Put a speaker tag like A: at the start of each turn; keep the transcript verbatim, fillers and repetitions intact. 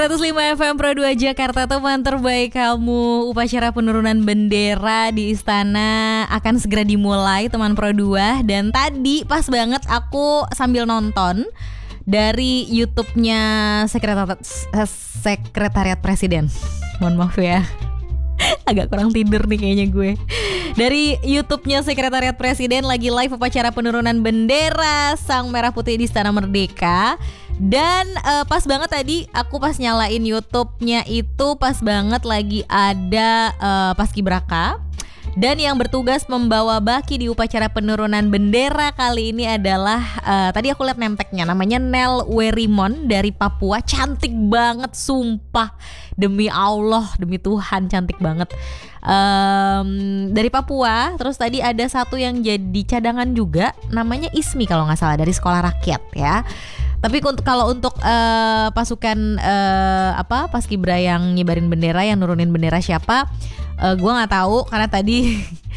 A: seratus lima F M Pro dua Jakarta, teman terbaik kamu. Upacara penurunan bendera di istana akan segera dimulai, teman Pro dua. Dan tadi pas banget aku sambil nonton dari YouTube-nya Sekretariat, Sekretariat Presiden. Mohon maaf ya, agak kurang tidur nih kayaknya gue. Dari YouTube-nya Sekretariat Presiden lagi live upacara penurunan bendera Sang Merah Putih di Istana Merdeka. Dan uh, pas banget tadi aku pas nyalain YouTube-nya itu pas banget lagi ada uh, Paskibraka. Dan yang bertugas membawa baki di upacara penurunan bendera kali ini adalah uh, tadi aku lihat nemteknya, namanya Nel Werimon dari Papua. Cantik banget, sumpah, demi Allah, demi Tuhan, cantik banget. Um, dari Papua. Terus tadi ada satu yang jadi cadangan juga, namanya Ismi kalau nggak salah, dari sekolah rakyat ya. Tapi kalau untuk uh, pasukan uh, apa Paskibra yang nyebarin bendera, yang nurunin bendera siapa, uh, gue nggak tahu karena tadi